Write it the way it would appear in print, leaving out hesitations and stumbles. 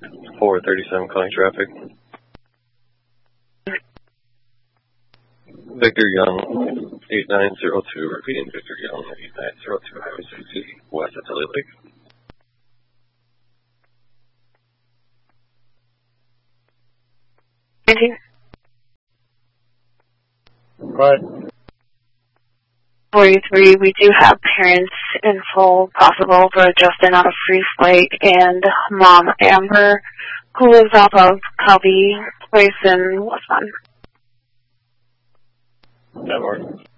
437 calling traffic. Victor Young, 8902, repeating Victor Young, 8902, Highway 60, west of Tully Lake. Right. 43, we do have parents in full possible for Justin on a free flight and mom Amber, who lives off of Covey Place in Westmont. That works.